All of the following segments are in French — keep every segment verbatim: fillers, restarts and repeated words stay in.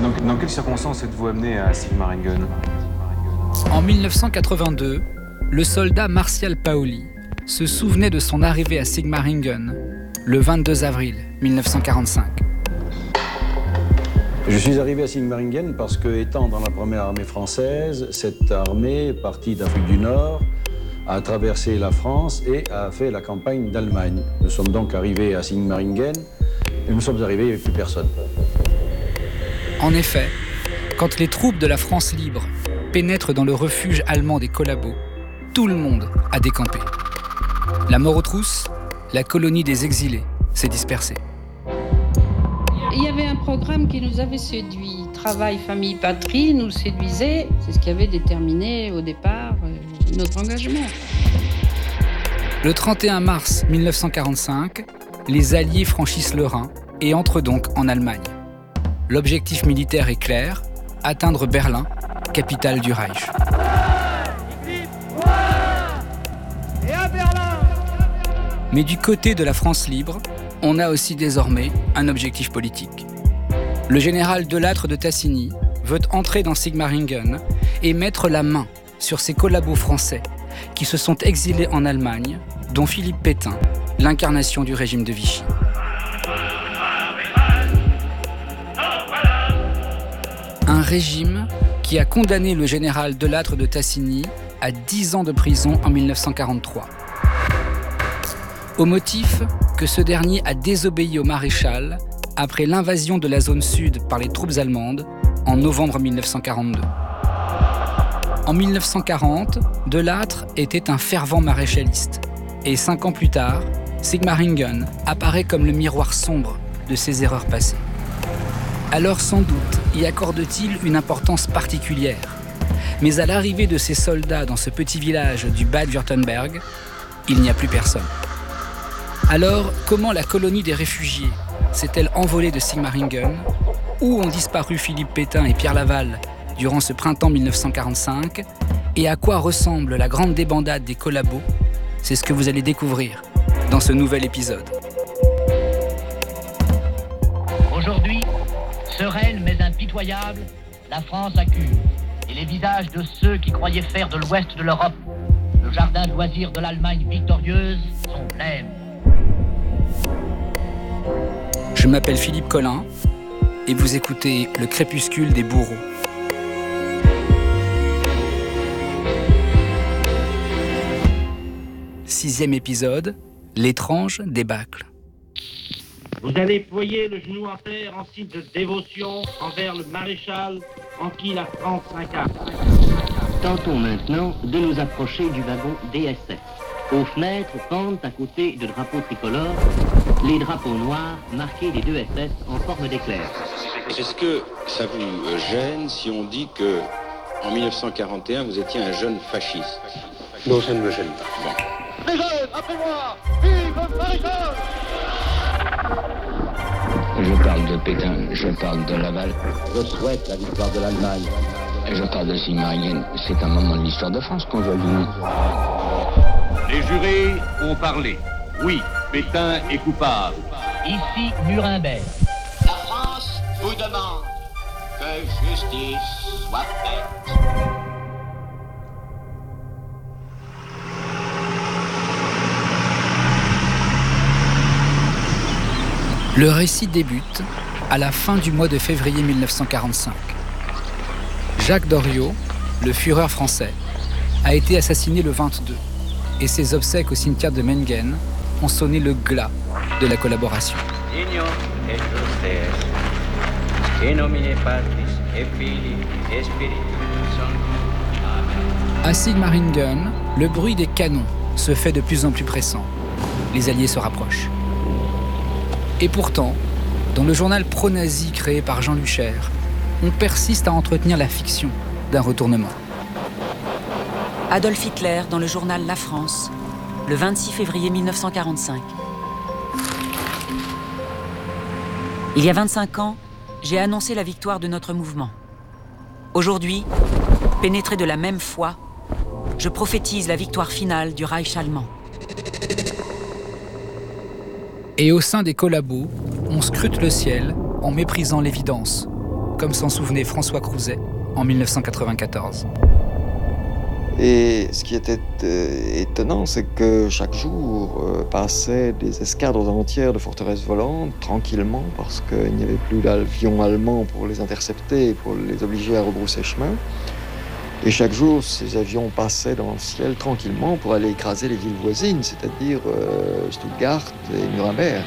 Dans, dans quelles circonstances êtes-vous amené à Sigmaringen ? En mille neuf cent quatre-vingt-deux, le soldat Martial Paoli se souvenait de son arrivée à Sigmaringen le vingt-deux avril mille neuf cent quarante-cinq. Je suis arrivé à Sigmaringen parce que, étant dans la première armée française, cette armée, partie d'Afrique du Nord, a traversé la France et a fait la campagne d'Allemagne. Nous sommes donc arrivés à Sigmaringen et nous sommes arrivés avec plus personne. En effet, quand les troupes de la France libre pénètrent dans le refuge allemand des collabos, tout le monde a décampé. La mort aux trousses, la colonie des exilés s'est dispersée. Il y avait un programme qui nous avait séduit. Travail, famille, patrie nous séduisait. C'est ce qui avait déterminé au départ euh, notre engagement. Le trente et un mars mille neuf cent quarante-cinq, les Alliés franchissent le Rhin et entrent donc en Allemagne. L'objectif militaire est clair, atteindre Berlin, capitale du Reich. Mais du côté de la France libre, on a aussi désormais un objectif politique. Le général Delattre de Tassigny veut entrer dans Sigmaringen et mettre la main sur ses collabos français qui se sont exilés en Allemagne, dont Philippe Pétain, l'incarnation du régime de Vichy. Un régime qui a condamné le général Delattre de Tassigny à dix ans de prison en mille neuf cent quarante-trois. Au motif que ce dernier a désobéi au maréchal après l'invasion de la zone sud par les troupes allemandes en novembre mille neuf cent quarante-deux. En mille neuf cent quarante, Delattre était un fervent maréchaliste et cinq ans plus tard, Sigmaringen apparaît comme le miroir sombre de ses erreurs passées. Alors sans doute y accorde-t-il une importance particulière. Mais à l'arrivée de ses soldats dans ce petit village du Bade-Württemberg, il n'y a plus personne. Alors, comment la colonie des réfugiés s'est-elle envolée de Sigmaringen? Où ont disparu Philippe Pétain et Pierre Laval durant ce printemps mille neuf cent quarante-cinq? Et à quoi ressemble la grande débandade des collabos? C'est ce que vous allez découvrir dans ce nouvel épisode. Aujourd'hui, sereine mais impitoyable, la France accuse. Et les visages de ceux qui croyaient faire de l'ouest de l'Europe le jardin de loisirs de l'Allemagne victorieuse sont blêmes. Je m'appelle Philippe Collin et vous écoutez Le crépuscule des bourreaux. Sixième épisode, l'étrange débâcle. Vous allez ployer le genou en terre en signe de dévotion envers le maréchal en qui la France s'incarne. Tentons maintenant de nous approcher du wagon D S S. Aux fenêtres pendent à côté de drapeaux tricolores les drapeaux noirs marqués des deux S S en forme d'éclair. Est-ce que ça vous gêne si on dit que en mille neuf cent quarante et un vous étiez un jeune fasciste? Non, ça ne me gêne pas. Bon. Les jeunes, après moi, vive le maréchal! Je parle de Pétain, je parle de Laval. Je souhaite la victoire de l'Allemagne. Et je parle de Sigmaringen. C'est un moment de l'histoire de France qu'on doit vivre. Les jurés ont parlé. Oui, Pétain est coupable. Ici, Nuremberg. La France vous demande que justice soit faite. Le récit débute à la fin du mois de février mille neuf cent quarante-cinq. Jacques Doriot, le Führer français, a été assassiné le vingt-deux et ses obsèques au cimetière de Mengen ont sonné le glas de la collaboration. À Sigmaringen, le bruit des canons se fait de plus en plus pressant. Les Alliés se rapprochent. Et pourtant, dans le journal pro-nazi créé par Jean Lucher, on persiste à entretenir la fiction d'un retournement. Adolf Hitler dans le journal La France, le vingt-six février mille neuf cent quarante-cinq. Il y a vingt-cinq ans, j'ai annoncé la victoire de notre mouvement. Aujourd'hui, pénétré de la même foi, je prophétise la victoire finale du Reich allemand. Et au sein des collabos, on scrute le ciel en méprisant l'évidence, comme s'en souvenait François Crouzet en mille neuf cent quatre-vingt-quatorze. Et ce qui était euh, étonnant, c'est que chaque jour euh, passaient des escadres entières de forteresses volantes, tranquillement, parce qu'il n'y avait plus d'avions allemands pour les intercepter et pour les obliger à rebrousser chemin. Et chaque jour, ces avions passaient dans le ciel tranquillement pour aller écraser les villes voisines, c'est-à-dire euh, Stuttgart et Nuremberg.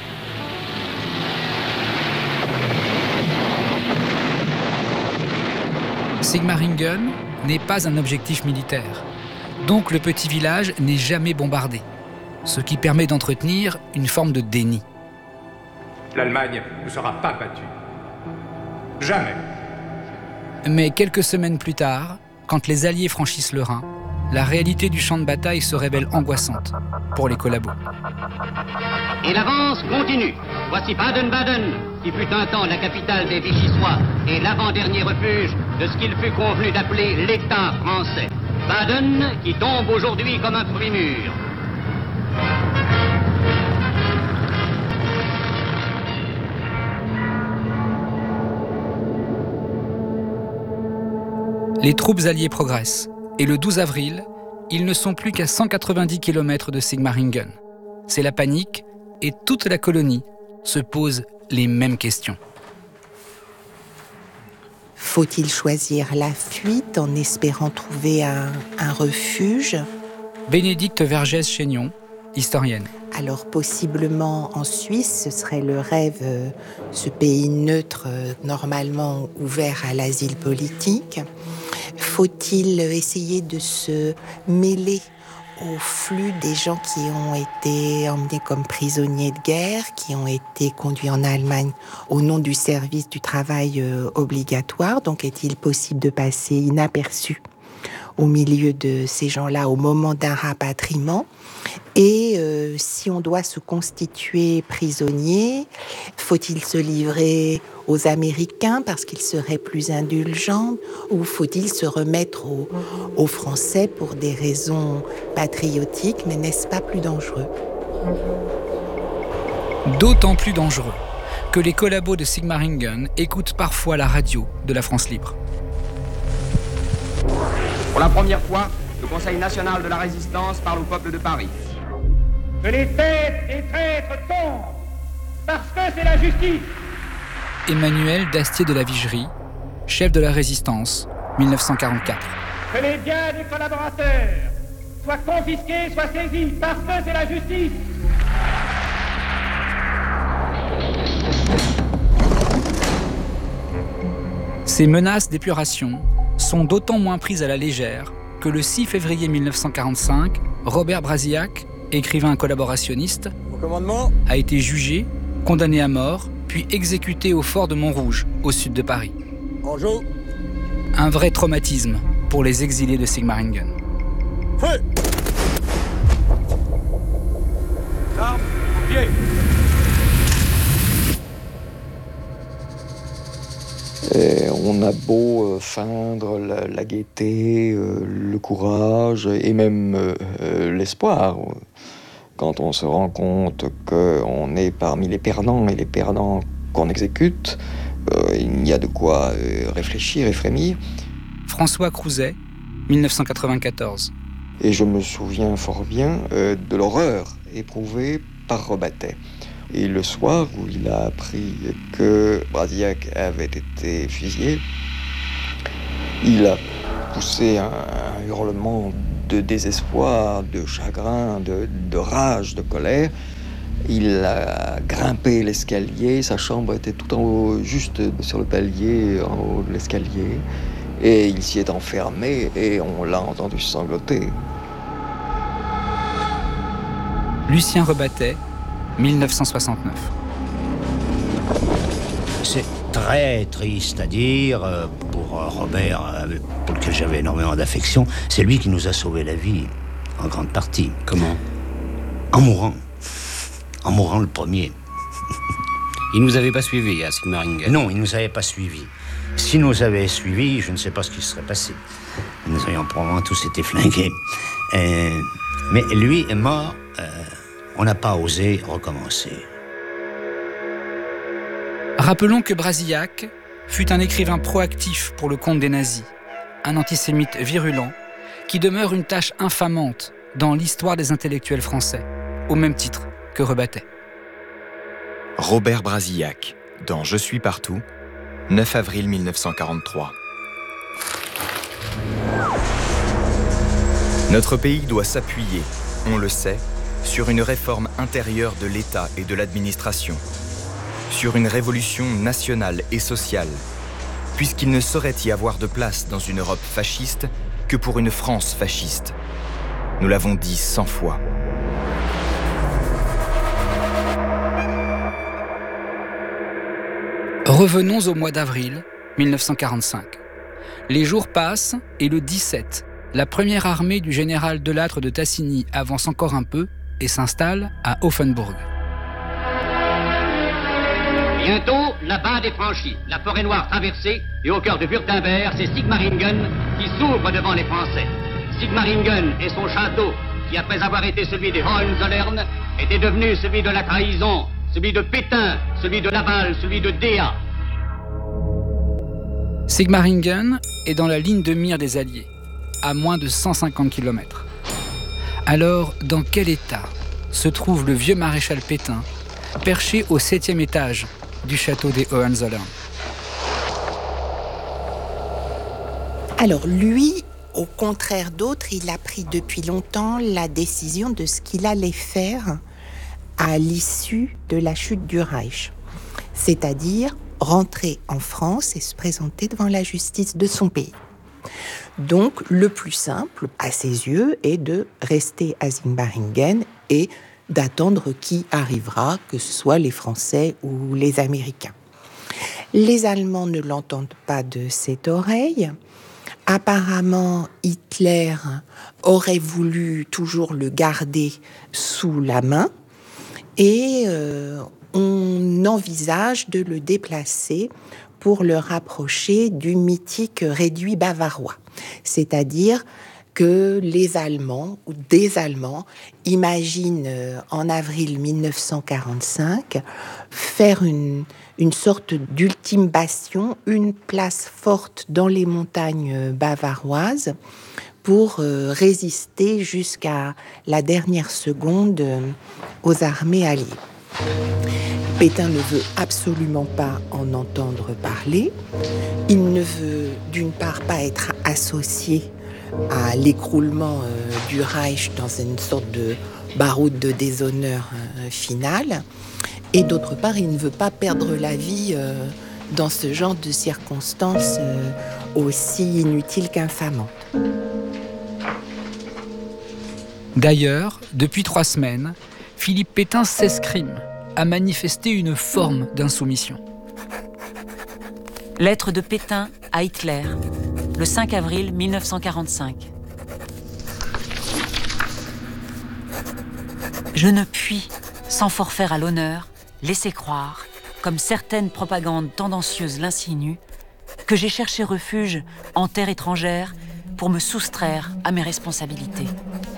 Sigmaringen n'est pas un objectif militaire. Donc le petit village n'est jamais bombardé, ce qui permet d'entretenir une forme de déni. L'Allemagne ne sera pas battue. Jamais. Mais quelques semaines plus tard, quand les Alliés franchissent le Rhin, la réalité du champ de bataille se révèle angoissante pour les collabos. Et l'avance continue. Voici Baden-Baden, qui fut un temps la capitale des Vichysois et l'avant-dernier refuge de ce qu'il fut convenu d'appeler l'État français. Baden, qui tombe aujourd'hui comme un fruit mûr. Les troupes alliées progressent, et le douze avril, ils ne sont plus qu'à cent quatre-vingt-dix kilomètres de Sigmaringen. C'est la panique, et toute la colonie se pose les mêmes questions. Faut-il choisir la fuite en espérant trouver un, un refuge ? Bénédicte Vergès-Chaignon, historienne. Alors possiblement en Suisse, ce serait le rêve, euh, ce pays neutre, euh, normalement ouvert à l'asile politique. Faut-il essayer de se mêler au flux des gens qui ont été emmenés comme prisonniers de guerre, qui ont été conduits en Allemagne au nom du service du travail euh, obligatoire. Donc est-il possible de passer inaperçu au milieu de ces gens-là au moment d'un rapatriement ? Et euh, si on doit se constituer prisonnier, faut-il se livrer aux Américains parce qu'ils seraient plus indulgents, ou faut-il se remettre aux, aux Français pour des raisons patriotiques, mais n'est-ce pas plus dangereux ? D'autant plus dangereux que les collabos de Sigmaringen écoutent parfois la radio de la France libre. Pour la première fois, le Conseil national de la résistance parle au peuple de Paris. Que les têtes des traîtres tombent, parce que c'est la justice. Emmanuel Dastier de la Vigerie, chef de la Résistance, mille neuf cent quarante-quatre. Que les biens des collaborateurs soient confisqués, soient saisis, parce que c'est la justice. Ces menaces d'épuration sont d'autant moins prises à la légère que le six février mille neuf cent quarante-cinq, Robert Brasillac, écrivain collaborationniste, a été jugé, condamné à mort, puis exécuté au fort de Montrouge, au sud de Paris. Bonjour. Un vrai traumatisme pour les exilés de Sigmaringen. Feu! Armes, pied. Et on a beau feindre la, la gaieté, euh, le courage et même euh, l'espoir. Quand on se rend compte qu'on est parmi les perdants et les perdants qu'on exécute, euh, il y a de quoi euh, réfléchir et frémir. François Crouzet, mille neuf cent quatre-vingt-quatorze. Et je me souviens fort bien euh, de l'horreur éprouvée par Rebattet. Et le soir où il a appris que Brasillac avait été fusillé, il a poussé un, un hurlement de désespoir, de chagrin, de, de rage, de colère. Il a grimpé l'escalier, sa chambre était tout en haut, juste sur le palier, en haut de l'escalier. Et il s'y est enfermé et on l'a entendu sangloter. Lucien Rebattet, mille neuf cent soixante-neuf. C'est très triste à dire pour Robert, pour lequel j'avais énormément d'affection. C'est lui qui nous a sauvé la vie, en grande partie. Comment ? En mourant. En mourant le premier. Il nous avait pas suivis à Sigmaringen. Non, il nous avait pas suivis. S'il nous avait suivis, je ne sais pas ce qui serait passé. Nous aurions probablement tous été flingués. Euh, mais lui est mort. Euh, on n'a pas osé recommencer. Rappelons que Brasillac fut un écrivain proactif pour le compte des nazis, un antisémite virulent qui demeure une tâche infamante dans l'histoire des intellectuels français, au même titre que Rebattet. Robert Brasillac, dans Je suis partout, neuf avril mille neuf cent quarante-trois. Notre pays doit s'appuyer, on le sait, sur une réforme intérieure de l'État et de l'administration, sur une révolution nationale et sociale, puisqu'il ne saurait y avoir de place dans une Europe fasciste que pour une France fasciste. Nous l'avons dit cent fois. Revenons au mois d'avril mille neuf cent quarante-cinq. Les jours passent et le dix-sept, la première armée du général Delattre de Tassigny avance encore un peu et s'installe à Offenbourg. Bientôt, la bande est franchie, la forêt noire traversée, et au cœur de Württemberg, c'est Sigmaringen qui s'ouvre devant les Français. Sigmaringen et son château, qui après avoir été celui des Hohenzollern, était devenu celui de la trahison, celui de Pétain, celui de Laval, celui de Déa. Sigmaringen est dans la ligne de mire des Alliés, à moins de cent cinquante kilomètres. Alors, dans quel état se trouve le vieux maréchal Pétain, perché au septième étage du château des Hohenzollern? Alors lui, au contraire d'autres, il a pris depuis longtemps la décision de ce qu'il allait faire à l'issue de la chute du Reich. C'est-à-dire rentrer en France et se présenter devant la justice de son pays. Donc, le plus simple, à ses yeux, est de rester à Sigmaringen et d'attendre qui arrivera, que ce soit les Français ou les Américains. Les Allemands ne l'entendent pas de cette oreille. Apparemment, Hitler aurait voulu toujours le garder sous la main et euh, on envisage de le déplacer pour le rapprocher du mythique réduit bavarois. C'est-à-dire que les Allemands, ou des Allemands, imaginent en avril mille neuf cent quarante-cinq faire une, une sorte d'ultime bastion, une place forte dans les montagnes bavaroises pour euh, résister jusqu'à la dernière seconde euh, aux armées alliées. Pétain ne veut absolument pas en entendre parler. Il ne veut d'une part pas être associé à l'écroulement euh, du Reich dans une sorte de baroude de déshonneur euh, final. Et d'autre part, il ne veut pas perdre la vie euh, dans ce genre de circonstances euh, aussi inutiles qu'infamantes. D'ailleurs, depuis trois semaines, Philippe Pétain s'escrime à manifester une forme d'insoumission. Lettre de Pétain à Hitler, le cinq avril mille neuf cent quarante-cinq. Je ne puis, sans forfaire à l'honneur, laisser croire, comme certaines propagandes tendancieuses l'insinuent, que j'ai cherché refuge en terre étrangère pour me soustraire à mes responsabilités.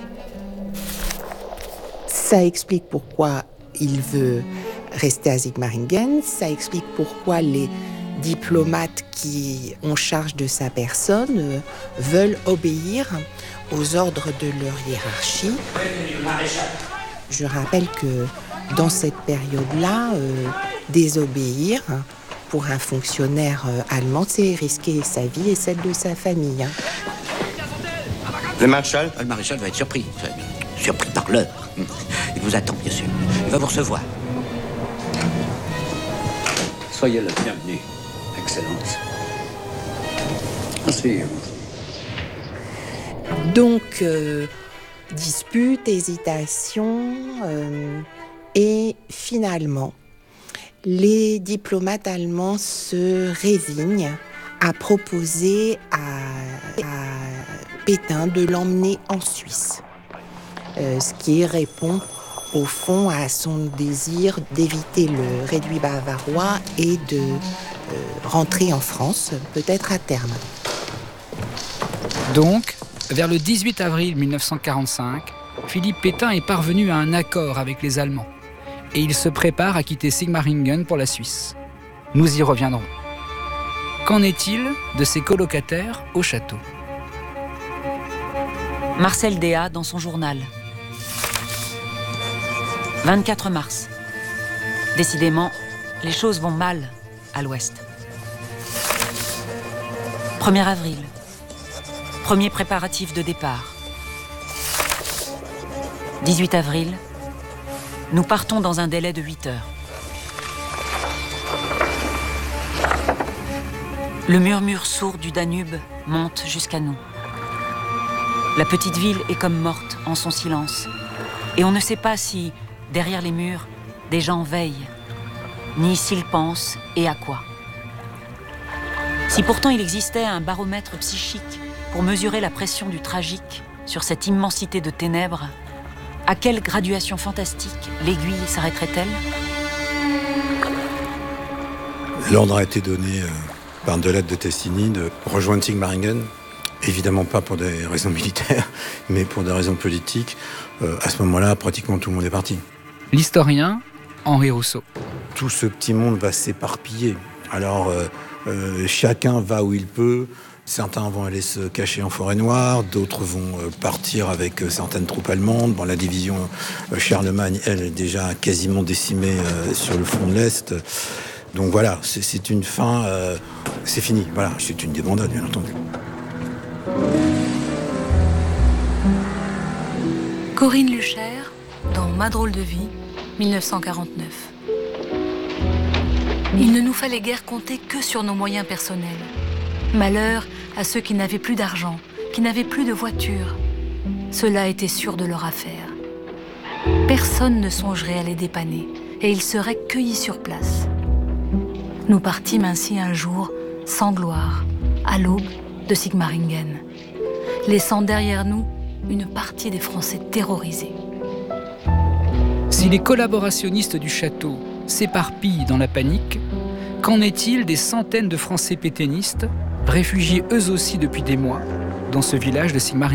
Ça explique pourquoi il veut rester à Sigmaringen, ça explique pourquoi les diplomates qui ont charge de sa personne euh, veulent obéir aux ordres de leur hiérarchie. Je rappelle que dans cette période-là, euh, désobéir pour un fonctionnaire euh, allemand, c'est risquer sa vie et celle de sa famille. Hein. Le maréchal ? Le maréchal va être surpris, enfin, surpris par l'heure. Il vous attend, bien sûr. Il va vous recevoir. Soyez le bienvenu, Excellence. Asseyez-vous. Donc, euh, dispute, hésitation, euh, et finalement, les diplomates allemands se résignent à proposer à, à Pétain de l'emmener en Suisse. Euh, ce qui répond au fond à son désir d'éviter le réduit bavarois et de euh, rentrer en France, peut-être à terme. Donc, vers le dix-huit avril mille neuf cent quarante-cinq, Philippe Pétain est parvenu à un accord avec les Allemands et il se prépare à quitter Sigmaringen pour la Suisse. Nous y reviendrons. Qu'en est-il de ses colocataires au château ? Marcel Déat dans son journal. vingt-quatre mars. Décidément, les choses vont mal à l'ouest. premier avril. Premier préparatif de départ. dix-huit avril. Nous partons dans un délai de huit heures. Le murmure sourd du Danube monte jusqu'à nous. La petite ville est comme morte en son silence. Et on ne sait pas si, derrière les murs, des gens veillent, ni s'ils pensent et à quoi. Si pourtant il existait un baromètre psychique pour mesurer la pression du tragique sur cette immensité de ténèbres, à quelle graduation fantastique l'aiguille s'arrêterait-elle ? L'ordre a été donné euh, par de l'aide de Tassigny de rejoindre Sigmaringen, évidemment pas pour des raisons militaires, mais pour des raisons politiques. Euh, à ce moment-là, pratiquement tout le monde est parti. L'historien Henri Rousseau. Tout ce petit monde va s'éparpiller. Alors, euh, euh, chacun va où il peut. Certains vont aller se cacher en forêt noire, d'autres vont partir avec certaines troupes allemandes. Bon, la division Charlemagne, elle, est déjà quasiment décimée euh, sur le front de l'Est. Donc voilà, c'est, c'est une fin, euh, c'est fini. Voilà, c'est une débandade, bien entendu. Corinne Lucher, dans Ma drôle de vie, dix-neuf cent quarante-neuf. Il ne nous fallait guère compter que sur nos moyens personnels. Malheur à ceux qui n'avaient plus d'argent, qui n'avaient plus de voiture. Cela était sûr de leur affaire. Personne ne songerait à les dépanner, et ils seraient cueillis sur place. Nous partîmes ainsi un jour, sans gloire, à l'aube de Sigmaringen, laissant derrière nous une partie des Français terrorisés. Si les collaborationnistes du château s'éparpillent dans la panique, qu'en est-il des centaines de Français pétainistes, réfugiés eux aussi depuis des mois, dans ce village de Sigmaringen ?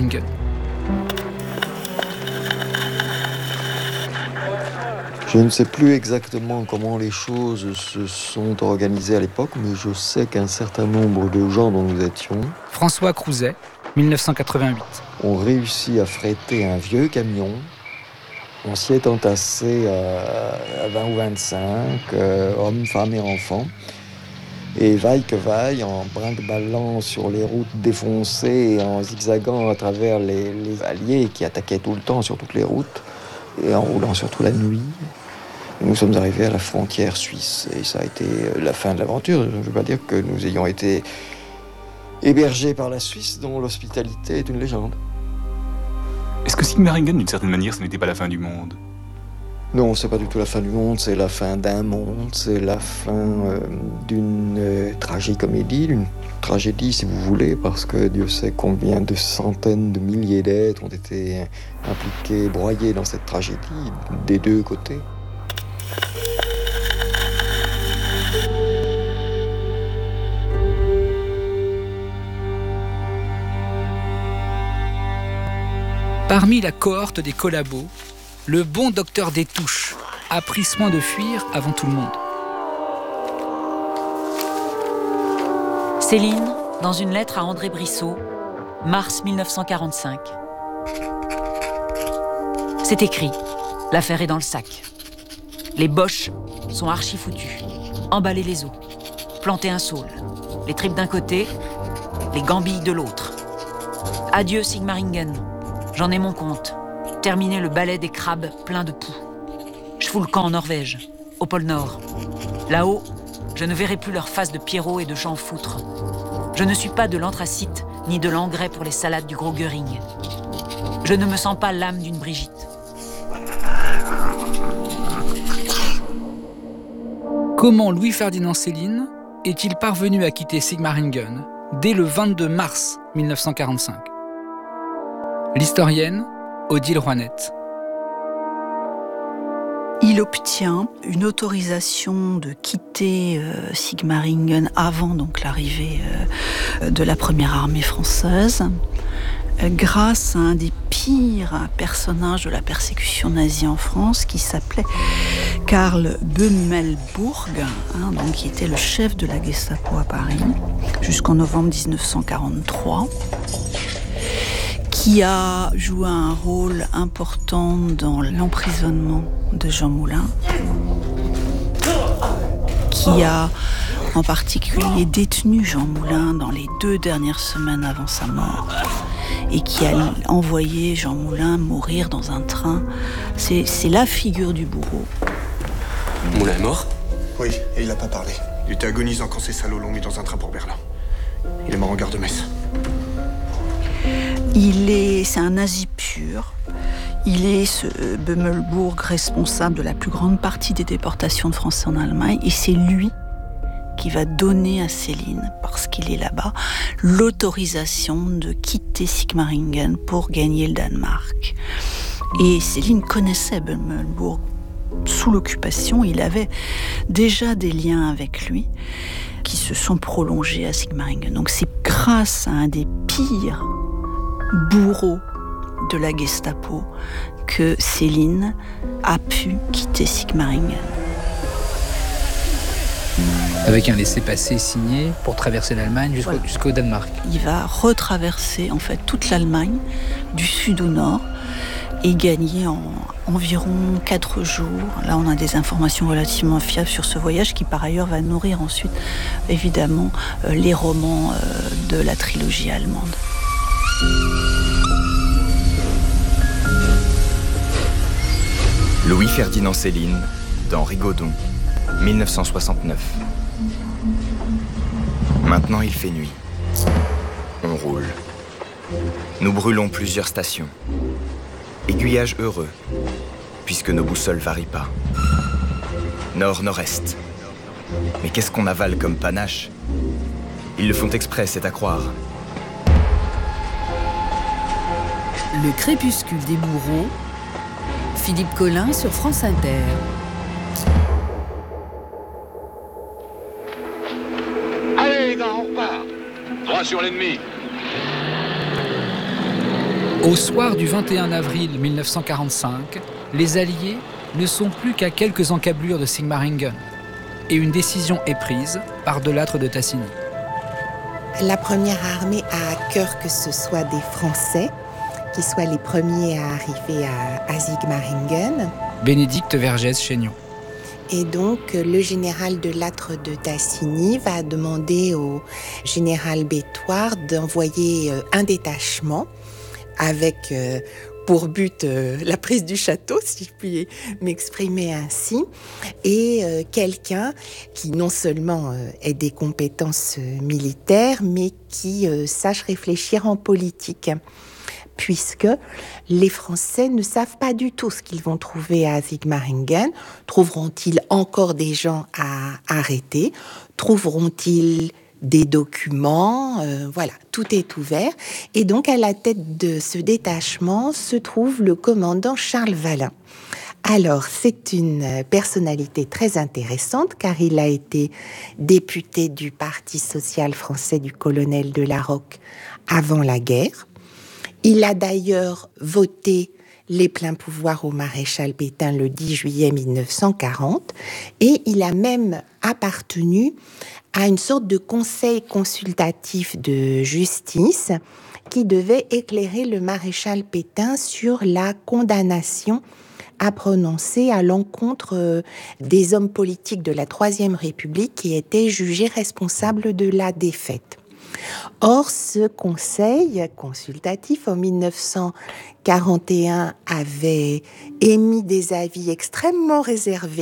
Je ne sais plus exactement comment les choses se sont organisées à l'époque, mais je sais qu'un certain nombre de gens dont nous étions... François Crouzet, dix-neuf cent quatre-vingt-huit. ...ont réussi à fretter un vieux camion. On s'y est entassé à vingt ou vingt-cinq, euh, hommes, femmes et enfants. Et vaille que vaille, en brinque-ballant sur les routes défoncées et en zigzagant à travers les, les alliés qui attaquaient tout le temps sur toutes les routes, et en roulant surtout la nuit, nous sommes arrivés à la frontière suisse. Et ça a été la fin de l'aventure. Je ne veux pas dire que nous ayons été hébergés par la Suisse, dont l'hospitalité est une légende. Est-ce que Sigmaringen, d'une certaine manière, ce n'était pas la fin du monde ? Non, c'est pas du tout la fin du monde, c'est la fin d'un monde, c'est la fin euh, d'une euh, tragicomédie, d'une tragédie si vous voulez, parce que Dieu sait combien de centaines de milliers d'êtres ont été impliqués, broyés dans cette tragédie, des deux côtés. Parmi la cohorte des collabos, le bon docteur Détouche a pris soin de fuir avant tout le monde. Céline, dans une lettre à André Brissot, mars dix-neuf cent quarante-cinq. C'est écrit, l'affaire est dans le sac. Les boches sont archi foutus. Emballer les os, planter un saule, les tripes d'un côté, les gambilles de l'autre. Adieu Sigmaringen, j'en ai mon compte. Terminer le balai des crabes pleins de poux. Je fous le camp en Norvège, au pôle Nord. Là-haut, je ne verrai plus leur face de Pierrot et de Jean Foutre. Je ne suis pas de l'anthracite ni de l'engrais pour les salades du gros Göring. Je ne me sens pas l'âme d'une Brigitte. Comment Louis-Ferdinand Céline est-il parvenu à quitter Sigmaringen dès le vingt-deux mars dix-neuf cent quarante-cinq ? L'historienne Odile Rouanette. Il obtient une autorisation de quitter euh, Sigmaringen avant donc l'arrivée euh, de la première armée française, euh, grâce à un des pires pires personnages de la persécution nazie en France, qui s'appelait Karl Böhmelburg, hein, donc, qui était le chef de la Gestapo à Paris, jusqu'en novembre dix-neuf cent quarante-trois, qui a joué un rôle important dans l'emprisonnement de Jean Moulin, qui a en particulier détenu Jean Moulin dans les deux dernières semaines avant sa mort, et qui a envoyé Jean Moulin mourir dans un train. C'est, c'est la figure du bourreau. Moulin est mort ? Oui, et il n'a pas parlé. Il était agonisant quand ces salauds l'ont mis dans un train pour Berlin. Il est mort en gare de Metz. Il est, c'est un nazi pur. Il est, ce Böhmelburg, responsable de la plus grande partie des déportations de Français en Allemagne, et c'est lui qui va donner à Céline, parce qu'il est là-bas, l'autorisation de quitter Sigmaringen pour gagner le Danemark. Et Céline connaissait Böhmelburg. Sous l'occupation, il avait déjà des liens avec lui qui se sont prolongés à Sigmaringen. Donc c'est grâce à un des pires bourreaux de la Gestapo que Céline a pu quitter Sigmaringen. Avec un laissez-passer signé pour traverser l'Allemagne jusqu'au, voilà. jusqu'au Danemark. Il va retraverser en fait toute l'Allemagne, du sud au nord, et gagner en environ quatre jours. Là, on a des informations relativement fiables sur ce voyage qui, par ailleurs, va nourrir ensuite, évidemment, euh, les romans euh, de la trilogie allemande. Louis-Ferdinand Céline, dans Rigaudon, dix-neuf cent soixante-neuf. Maintenant, il fait nuit. On roule. Nous brûlons plusieurs stations. Aiguillage heureux, puisque nos boussoles varient pas. Nord-nord-est. Mais qu'est-ce qu'on avale comme panache ? Ils le font exprès, c'est à croire. Le crépuscule des bourreaux, Philippe Collin sur France Inter. Allez les gars, on repart. Droit sur l'ennemi. Au soir du vingt et un avril mille neuf cent quarante-cinq, les Alliés ne sont plus qu'à quelques encablures de Sigmaringen. Et une décision est prise par De Lattre de Tassigny. La première armée a à cœur que ce soit des Français qui soient les premiers à arriver à, à Sigmaringen. Bénédicte Vergès-Chaignon. Et donc, le général De Lattre de Tassigny va demander au général Bétoir d'envoyer un détachement avec euh, pour but euh, la prise du château, si je puis m'exprimer ainsi, et euh, quelqu'un qui non seulement euh, ait des compétences euh, militaires, mais qui euh, sache réfléchir en politique, puisque les Français ne savent pas du tout ce qu'ils vont trouver à Sigmaringen. Trouveront-ils encore des gens à arrêter ? Trouveront-ils des documents, euh, voilà, tout est ouvert. Et donc, à la tête de ce détachement se trouve le commandant Charles Vallin. Alors, c'est une personnalité très intéressante, car il a été député du Parti social français du colonel de La Rocque avant la guerre. Il a d'ailleurs voté les pleins pouvoirs au maréchal Pétain le dix juillet mille neuf cent quarante, et il a même appartenu à une sorte de conseil consultatif de justice qui devait éclairer le maréchal Pétain sur la condamnation à prononcer à l'encontre des hommes politiques de la Troisième République qui étaient jugés responsables de la défaite. Or, ce conseil consultatif, en mille neuf cent quarante et un, avait émis des avis extrêmement réservés